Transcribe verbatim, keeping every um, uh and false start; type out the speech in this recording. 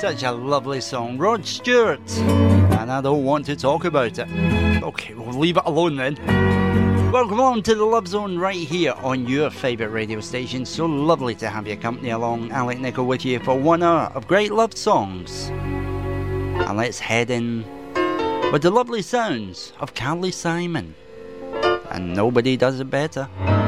such a lovely song. Rod Stewart, and I don't want to talk about it. Okay, we'll leave it alone then. Welcome on to the Love Zone right here on your favourite radio station. So lovely to have your company along. Alec Nichol with you for one hour of great love songs. And let's head in with the lovely sounds of Carly Simon. And nobody does it better.